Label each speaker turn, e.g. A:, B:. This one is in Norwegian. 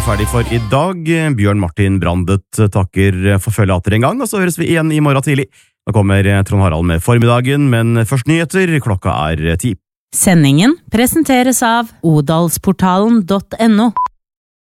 A: ferdig for i dag. Bjørn Martin Brandet takker for følget atter en gang, og så høres vi igjen i morgen tidlig. Da kommer Trond Harald med formiddagen, men først nyheter, klokka er 10.
B: Sendingen presenteres av odalsportalen.no.